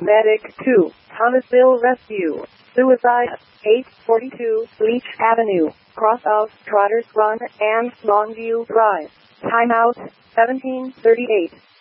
Medic 2, Thomasville Rescue. Suicide, 842 Leach Avenue, cross of Trotters Run and Longview Drive. Timeout, 17:38.